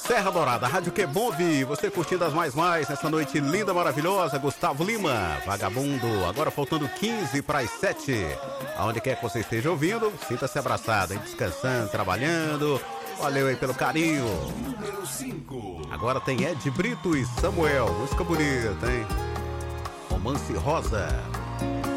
Serra Dourada, Rádio Que Bom ouvir. Você curtindo as mais nessa noite linda, maravilhosa. Gustavo Lima, Vagabundo. Agora faltando 15 para as 7. Aonde quer que você esteja ouvindo, sinta-se abraçado, hein? Descansando, trabalhando. Valeu aí pelo carinho. Número 5. Agora tem Ed Brito e Samuel. Música bonita, hein? Romance Rosa.